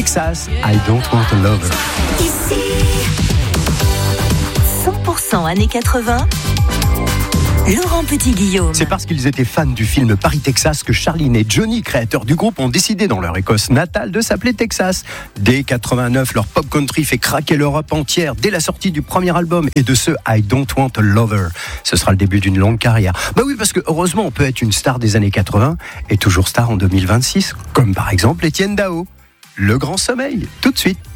Texas, I Don't Want a Lover. Ici, 100% années 80. Laurent Petit-Guillaume. C'est parce qu'ils étaient fans du film Paris, Texas que Charline et Johnny, créateurs du groupe, ont décidé dans leur Écosse natale de s'appeler Texas. Dès 89, leur pop country fait craquer l'Europe entière dès la sortie du premier album et de ce I Don't Want a Lover. Ce sera le début d'une longue carrière. Bah oui, parce que heureusement, on peut être une star des années 80 et toujours star en 2026, comme par exemple Étienne Dao. Le Grand Sommeil, tout de suite.